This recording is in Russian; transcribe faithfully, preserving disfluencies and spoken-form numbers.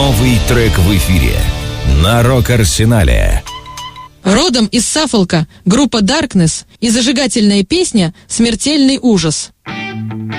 Новый трек в эфире на Рок-Арсенале. Родом из Саффолка группа Darkness и зажигательная песня «Смертельный ужас».